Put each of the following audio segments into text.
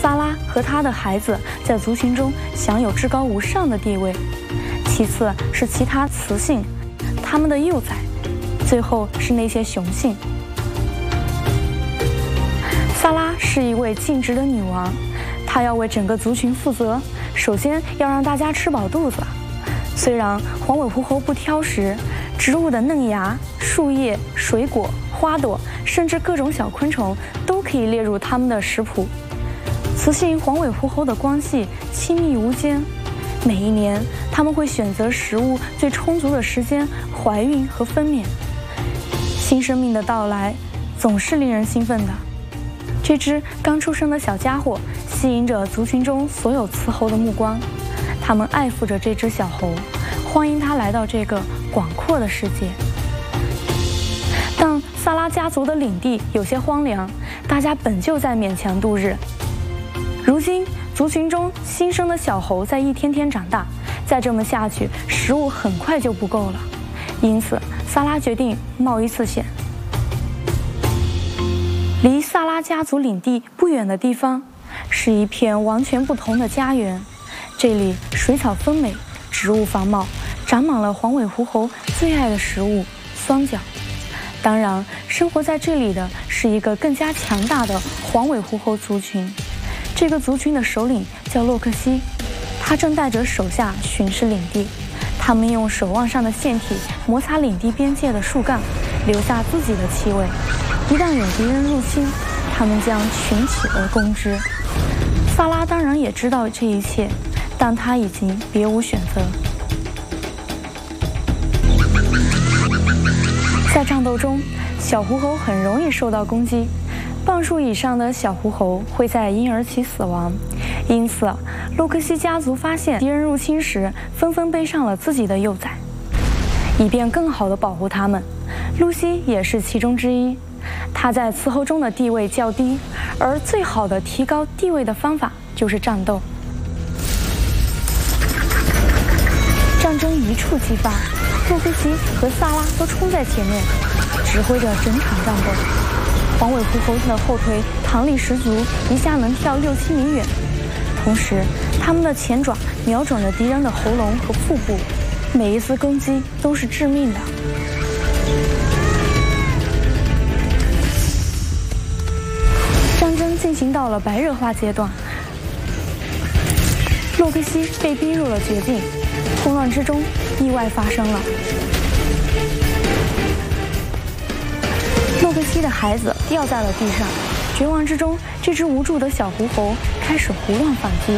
萨拉和他的孩子在族群中享有至高无上的地位，其次是其他雌性，他们的幼崽，最后是那些雄性。萨拉是一位尽职的女王，她要为整个族群负责，首先要让大家吃饱肚子。虽然黄尾狐猴不挑食，植物的嫩芽、树叶、水果、花朵，甚至各种小昆虫都可以列入它们的食谱。雌性黄尾狐猴的关系亲密无间，每一年它们会选择食物最充足的时间怀孕和分娩。新生命的到来总是令人兴奋的。这只刚出生的小家伙吸引着族群中所有雌猴的目光，他们爱抚着这只小猴，欢迎它来到这个广阔的世界。但萨拉家族的领地有些荒凉，大家本就在勉强度日。如今族群中新生的小猴在一天天长大，再这么下去，食物很快就不够了。因此，萨拉决定冒一次险。离萨拉家族领地不远的地方，是一片完全不同的家园。这里水草丰美，植物繁茂，长满了黄尾狐猴最爱的食物——酸角。当然，生活在这里的是一个更加强大的黄尾狐猴族群。这个族群的首领叫洛克西，他正带着手下巡视领地。他们用手腕上的腺体摩擦领地边界的树干，留下自己的气味。一旦有敌人入侵，他们将群起而攻之。萨拉当然也知道这一切，但他已经别无选择。在战斗中，小狐猴很容易受到攻击，半数以上的小狐猴会在婴儿期死亡。因此，洛克西家族发现敌人入侵时，纷纷背上了自己的幼崽，以便更好地保护它们。露西也是其中之一。她在雌猴中的地位较低，而最好的提高地位的方法就是战斗。战争一触即发，洛克西和萨拉都冲在前面，指挥着整场战斗。黄尾狐猴子的后腿弹力十足，一下能跳6-7米远。同时，它们的前爪瞄准了敌人的喉咙和腹部，每一次攻击都是致命的。战争进行到了白热化阶段，洛克西被逼入了绝境。混乱之中，意外发生了。洛克西的孩子掉在了地上，绝望之中，这只无助的小狐猴开始胡乱反击。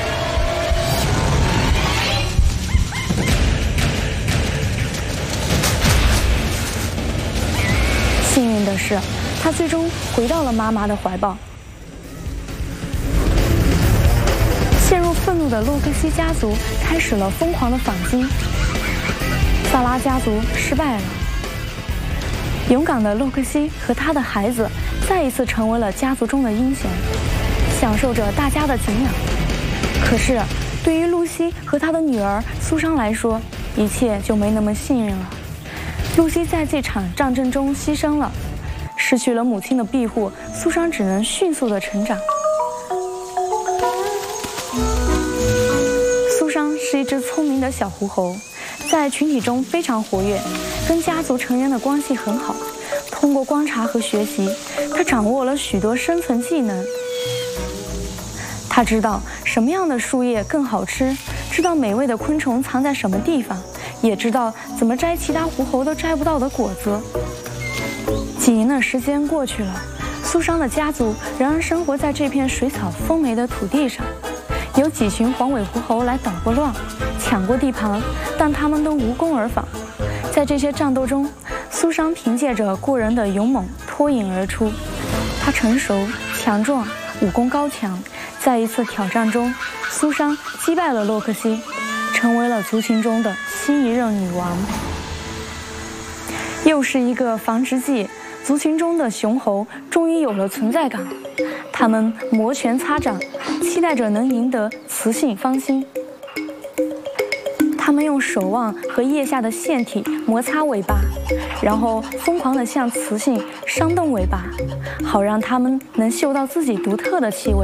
幸运的是，它最终回到了妈妈的怀抱。陷入愤怒的洛克西家族开始了疯狂的反击，萨拉家族失败了。勇敢的洛克西和他的孩子再一次成为了家族中的英雄，享受着大家的敬仰。可是，对于露西和她的女儿苏珊来说，一切就没那么幸运了。露西在这场战争中牺牲了，失去了母亲的庇护，苏珊只能迅速的成长。苏珊是一只聪明的小狐猴，在群体中非常活跃，跟家族成员的关系很好。通过观察和学习，他掌握了许多生存技能。他知道什么样的树叶更好吃，知道美味的昆虫藏在什么地方，也知道怎么摘其他狐猴都摘不到的果子。几年的时间过去了，苏珊的家族仍然生活在这片水草丰美的土地上。有几群黄尾狐猴来捣过乱，抢过地盘，但他们都无功而返。在这些战斗中，苏珊凭借着过人的勇猛脱颖而出。她成熟、强壮，武功高强。在一次挑战中，苏珊击败了洛克西，成为了族群中的新一任女王。又是一个繁殖季，族群中的雄猴终于有了存在感。他们摩拳擦掌，期待着能赢得雌性芳心。他们用手腕和腋下的腺体摩擦尾巴，然后疯狂地向雌性扇动尾巴，好让它们能嗅到自己独特的气味。